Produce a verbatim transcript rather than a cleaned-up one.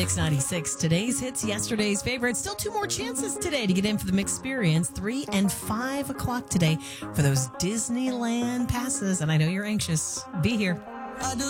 Mix ninety-six, today's hits, yesterday's favorites. Still two more chances today to get in for the Mixperience, three and five o'clock today for those Disneyland passes. And I know you're anxious. Be here. I do